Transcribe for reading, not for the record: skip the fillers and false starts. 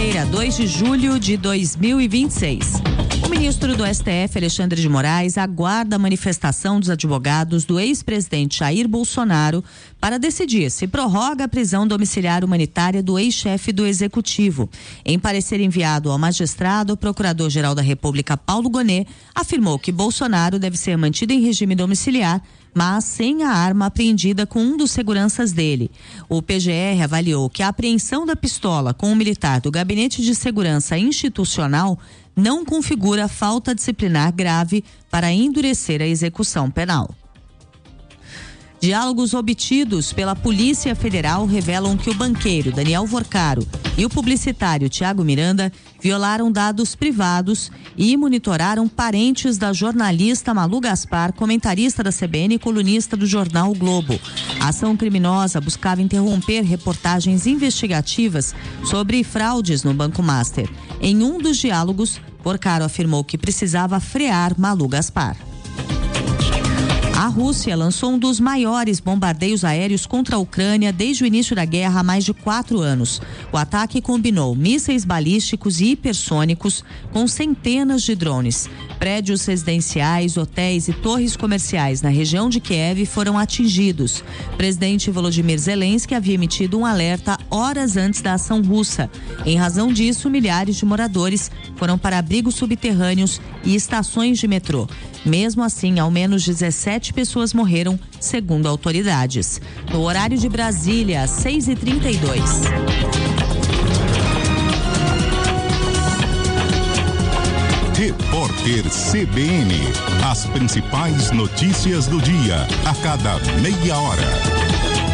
Terça-feira, 2 de julho de 2026. O ministro do STF, Alexandre de Moraes, aguarda a manifestação dos advogados do ex-presidente Jair Bolsonaro para decidir se prorroga a prisão domiciliar humanitária do ex-chefe do Executivo. Em parecer enviado ao magistrado, o procurador-geral da República, Paulo Gonet, afirmou que Bolsonaro deve ser mantido em regime domiciliar, mas sem a arma apreendida com um dos seguranças dele. O PGR avaliou que a apreensão da pistola com um militar do Gabinete de Segurança Institucional não configura falta disciplinar grave para endurecer a execução penal. Diálogos obtidos pela Polícia Federal revelam que o banqueiro Daniel Vorcaro e o publicitário Tiago Miranda violaram dados privados e monitoraram parentes da jornalista Malu Gaspar, comentarista da CBN e colunista do jornal o Globo. A ação criminosa buscava interromper reportagens investigativas sobre fraudes no Banco Master. Em um dos diálogos, Vorcaro afirmou que precisava frear Malu Gaspar. A Rússia lançou um dos maiores bombardeios aéreos contra a Ucrânia desde o início da guerra há mais de 4 anos. O ataque combinou mísseis balísticos e hipersônicos com centenas de drones. Prédios residenciais, hotéis e torres comerciais na região de Kiev foram atingidos. O presidente Volodymyr Zelensky havia emitido um alerta horas antes da ação russa. Em razão disso, milhares de moradores foram para abrigos subterrâneos e estações de metrô. Mesmo assim, ao menos 17 pessoas morreram, segundo autoridades. No horário de Brasília, 6h32. Repórter CBN. As principais notícias do dia, a cada meia hora.